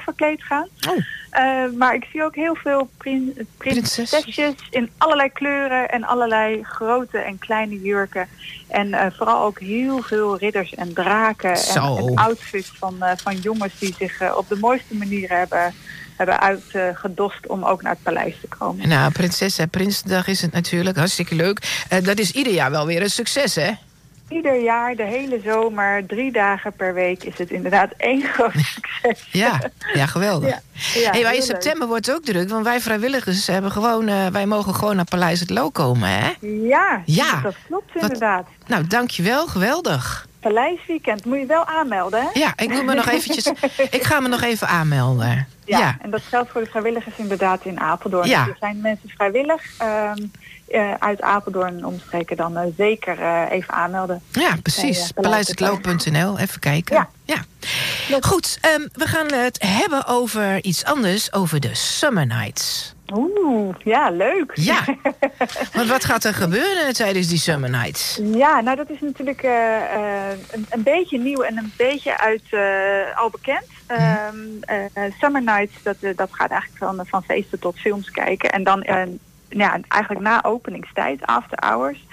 verkleed gaan. Oh. Maar ik zie ook heel veel prinsesjes in allerlei kleuren en allerlei grote en kleine jurken. En vooral ook heel veel ridders en draken. En outfits van jongens die zich op de mooiste manier hebben uitgedost om ook naar het paleis te komen. Nou, Prinses en Prinsdag is het natuurlijk hartstikke leuk. Dat is ieder jaar wel weer een succes, hè? Ieder jaar, de hele zomer, 3 dagen per week is het inderdaad één groot succes. Ja, geweldig. Ja, maar in september wordt het ook druk, want wij vrijwilligers wij mogen gewoon naar Paleis het Loo komen, hè? Ja, dat klopt inderdaad. Nou, dankjewel, geweldig. Paleisweekend, moet je wel aanmelden, hè? Ja, ik ga me nog even aanmelden. Ja, en dat geldt voor de vrijwilligers inderdaad in Apeldoorn. Ja. Dus er zijn mensen vrijwillig uit Apeldoorn en omstreken dan zeker even aanmelden. Ja, precies. Paleishetlo.nl, even kijken. Ja. Goed, we gaan het hebben over iets anders, over de Summer Nights. Oeh, ja, leuk. Ja, want wat gaat er gebeuren tijdens die Summer Nights? Ja, nou dat is natuurlijk een beetje nieuw en een beetje al bekend. Summer Nights, dat gaat eigenlijk van feesten tot films kijken. En dan eigenlijk na openingstijd, after hours.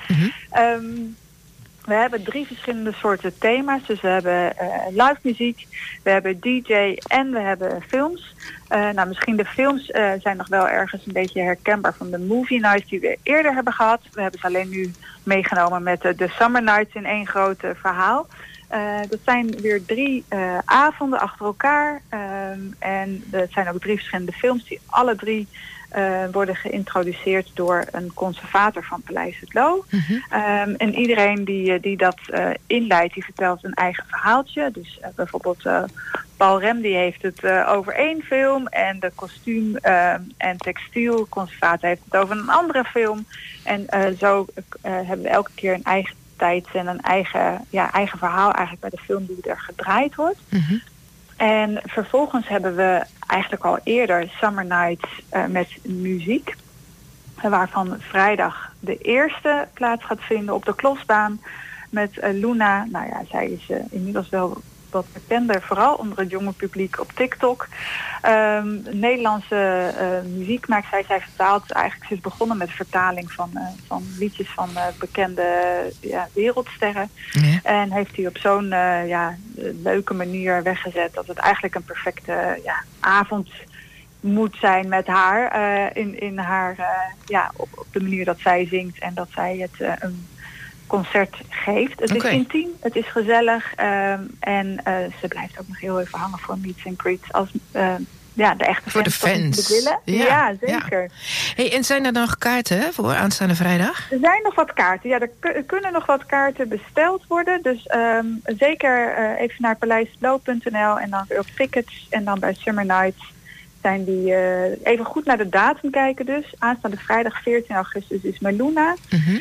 We hebben 3 verschillende soorten thema's. Dus we hebben live muziek, we hebben DJ en we hebben films. Misschien de films zijn nog wel ergens een beetje herkenbaar van de movie nights die we eerder hebben gehad. We hebben ze alleen nu meegenomen met de Summer Nights in één groot verhaal. Dat zijn weer 3 avonden achter elkaar. En het zijn ook 3 verschillende films die alle 3 worden geïntroduceerd door een conservator van Paleis het Loo. En iedereen die dat inleidt, die vertelt een eigen verhaaltje. Dus bijvoorbeeld Paul Rem die heeft het over 1 film en de kostuum en textielconservator heeft het over een andere film. En zo hebben we elke keer een eigen tijd en een eigen verhaal eigenlijk bij de film die er gedraaid wordt. En vervolgens hebben we eigenlijk al eerder Summer Nights met muziek. Waarvan vrijdag de eerste plaats gaat vinden op de Klosbaan met Luna. Nou ja, zij is inmiddels wel wat bekender, vooral onder het jonge publiek op TikTok. Nederlandse muziek maakt zij. Zij vertaalt eigenlijk, ze is begonnen met vertaling van liedjes van bekende wereldsterren. Ja. En heeft die op zo'n leuke manier weggezet dat het eigenlijk een perfecte avond moet zijn met haar. In haar, op de manier dat zij zingt en dat zij het een concert geeft. Het is intiem, het is gezellig en ze blijft ook nog heel even hangen voor meets and greets als de echte voor fans. Voor de fans. Willen. Ja, zeker. Ja. Hey, en zijn er nog kaarten voor aanstaande vrijdag? Er zijn nog wat kaarten. Ja, er kunnen nog wat kaarten besteld worden. Dus zeker even naar paleishetlo.nl en dan weer op tickets en dan bij Summer Nights zijn die even goed naar de datum kijken dus. Aanstaande vrijdag 14 augustus is Meluna.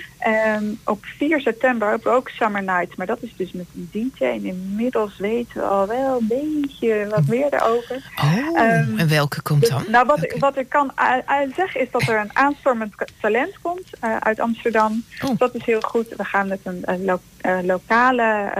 Op 4 september hebben we ook Summer Nights. Maar dat is dus met een DJ. En inmiddels weten we al wel een beetje wat meer erover. En welke komt dan? Nou, wat ik kan zeggen is dat er een aanstormend talent komt uit Amsterdam. Dat is heel goed. We gaan met een lokale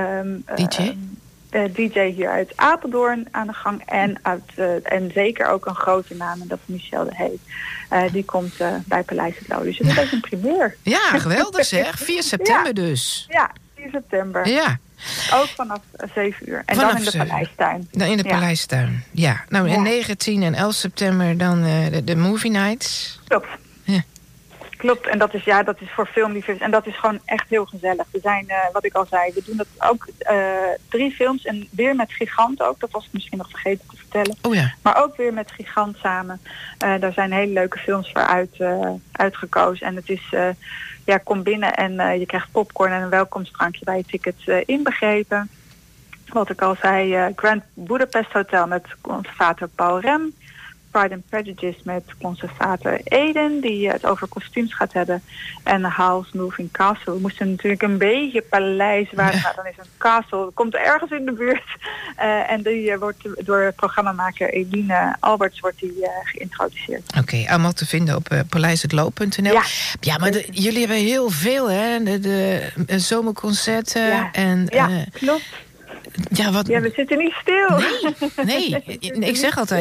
DJ hier uit Apeldoorn aan de gang. En zeker ook een grote naam. En dat is Michel de Hey. Die komt bij Paleis het Loo. Dus het is een primeur. Ja, geweldig zeg. 4 september dus. Ja, 4 september. Ja. Ook vanaf 7 uur. En dan in de Paleistuin. Dan in de Paleistuin. Ja. Nou, en 9, 10 en 11 september dan de movie nights. Klopt. Klopt, en dat is voor filmliefhebbers. En dat is gewoon echt heel gezellig. We zijn, wat ik al zei, we doen dat ook 3 films. En weer met Gigant ook. Dat was ik misschien nog vergeten te vertellen. Oh ja. Maar ook weer met Gigant samen. Daar zijn hele leuke films voor uitgekozen. En het is, kom binnen en je krijgt popcorn en een welkomstdrankje bij je ticket inbegrepen. Wat ik al zei, Grand Budapest Hotel met conservator Paul Rem. Pride and Prejudice met conservator Eden, die het over kostuums gaat hebben. En Howl's Moving Castle. We moesten natuurlijk een beetje paleis waren. Nou, dan is een castle, komt ergens in de buurt. En die wordt door programmamaker Eline Alberts geïntroduceerd. Oké, allemaal te vinden op paleishetlo.nl. Ja, maar jullie hebben heel veel, hè? De zomerconcerten. Ja, klopt. Ja, we zitten niet stil. Nee, ik zeg altijd,